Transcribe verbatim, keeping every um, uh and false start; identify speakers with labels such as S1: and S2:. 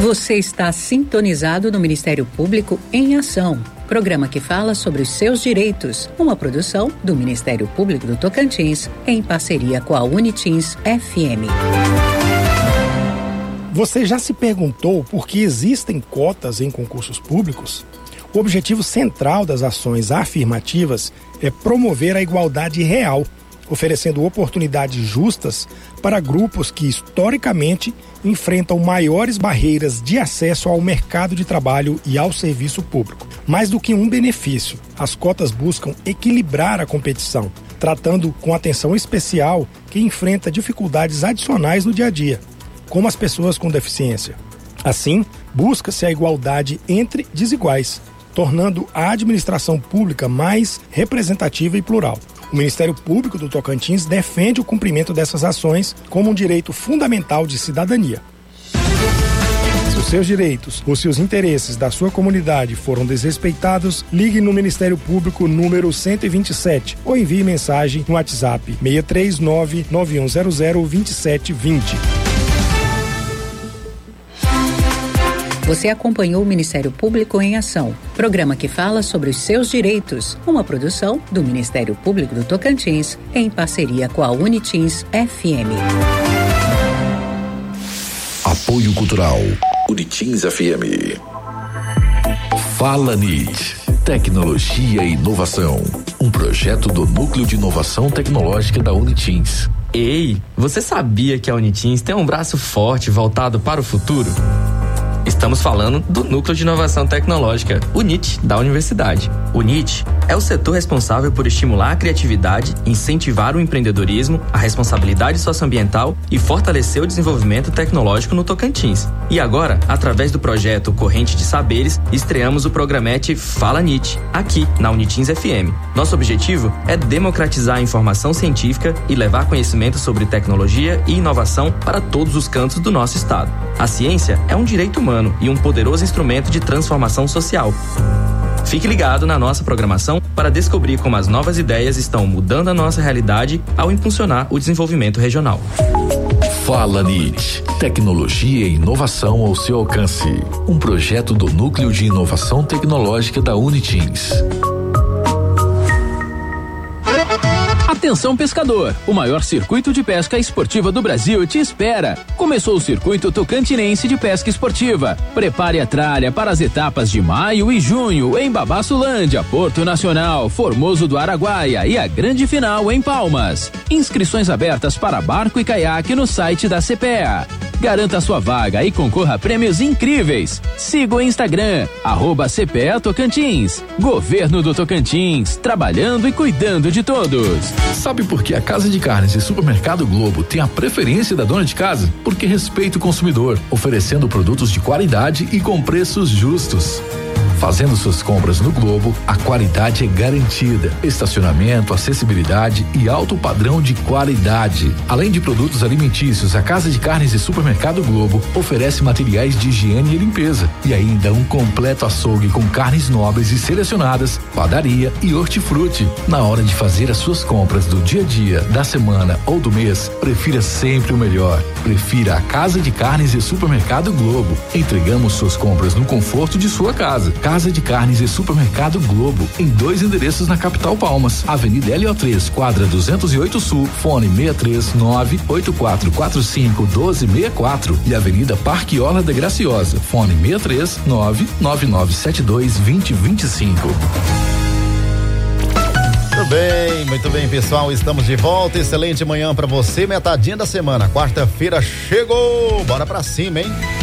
S1: Você está sintonizado no Ministério Público em Ação, programa que fala sobre os seus direitos, uma produção do Ministério Público do Tocantins, em parceria com a Unitins F M.
S2: Você já se perguntou por que existem cotas em concursos públicos? O objetivo central das ações afirmativas é promover a igualdade real, oferecendo oportunidades justas para grupos que, historicamente, enfrentam maiores barreiras de acesso ao mercado de trabalho e ao serviço público. Mais do que um benefício, as cotas buscam equilibrar a competição, tratando com atenção especial quem enfrenta dificuldades adicionais no dia a dia, como as pessoas com deficiência. Assim, busca-se a igualdade entre desiguais, tornando a administração pública mais representativa e plural. O Ministério Público do Tocantins defende o cumprimento dessas ações como um direito fundamental de cidadania. Se os seus direitos ou se os interesses da sua comunidade foram desrespeitados, ligue no Ministério Público número cento e vinte e sete ou envie mensagem no WhatsApp seis três nove, nove um zero zero, dois sete dois zero.
S1: Você acompanhou o Ministério Público em Ação, programa que fala sobre os seus direitos, uma produção do Ministério Público do Tocantins, em parceria com a Unitins F M.
S3: Apoio Cultural Unitins F M. Fala N I T, Tecnologia e Inovação, um projeto do Núcleo de Inovação Tecnológica da Unitins.
S4: Ei, você sabia que a Unitins tem um braço forte voltado para o futuro? Estamos falando do Núcleo de Inovação Tecnológica, o N I T, da Universidade. O N I T é o setor responsável por estimular a criatividade, incentivar o empreendedorismo, a responsabilidade socioambiental e fortalecer o desenvolvimento tecnológico no Tocantins. E agora, através do projeto Corrente de Saberes, estreamos o programete Fala N I T, aqui na Unitins F M. Nosso objetivo é democratizar a informação científica e levar conhecimento sobre tecnologia e inovação para todos os cantos do nosso estado. A ciência é um direito humano e um poderoso instrumento de transformação social. Fique ligado na nossa programação para descobrir como as novas ideias estão mudando a nossa realidade ao impulsionar o desenvolvimento regional.
S3: Fala N I T, Tecnologia e Inovação ao seu alcance. Um projeto do Núcleo de Inovação Tecnológica da Unitins.
S5: Atenção pescador, o maior circuito de pesca esportiva do Brasil te espera. Começou o circuito tocantinense de pesca esportiva. Prepare a tralha para as etapas de maio e junho em Babassulândia, Porto Nacional, Formoso do Araguaia e a grande final em Palmas. Inscrições abertas para barco e caiaque no site da C P E A. Garanta sua vaga e concorra a prêmios incríveis. Siga o Instagram, arroba C P E A Tocantins. Governo do Tocantins, trabalhando e cuidando de todos.
S3: Sabe por que a Casa de Carnes e Supermercado Globo tem a preferência da dona de casa? Porque respeita o consumidor, oferecendo produtos de qualidade e com preços justos. Fazendo suas compras no Globo, a qualidade é garantida. Estacionamento, acessibilidade e alto padrão de qualidade. Além de produtos alimentícios, a Casa de Carnes e Supermercado Globo oferece materiais de higiene e limpeza e ainda um completo açougue com carnes nobres e selecionadas, padaria e hortifruti. Na hora de fazer as suas compras do dia a dia, da semana ou do mês, prefira sempre o melhor. Prefira a Casa de Carnes e Supermercado Globo. Entregamos suas compras no conforto de sua casa. Casa de Carnes e Supermercado Globo, em dois endereços na capital Palmas, Avenida L O três, quadra duzentos e oito Sul, fone seis três nove, oito quatro quatro cinco, um dois seis quatro e Avenida Parque Orla da Graciosa, fone seis três nove, nove nove sete dois, dois zero dois cinco.
S6: Muito bem, muito bem, pessoal, estamos de volta. Excelente manhã pra você, metadinha da semana, quarta-feira chegou, bora pra cima, hein?